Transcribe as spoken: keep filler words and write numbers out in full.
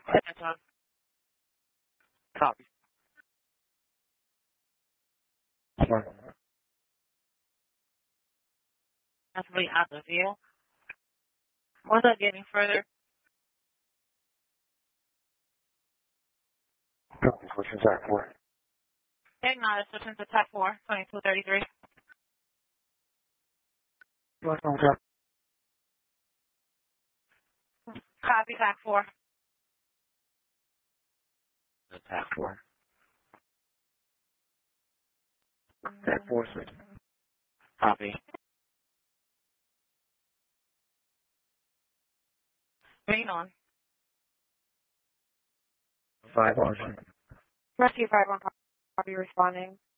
That's on. Copy. Possibly out the field. Was that getting further? Copy, switching to Attack four. Acknowledge, switching to Attack four, twenty-two thirty-three. What's wrong with Copy, Attack four. Attack four. Attack four, switching. Copy. Green on. Five, Argent. Rescue five one, copy responding.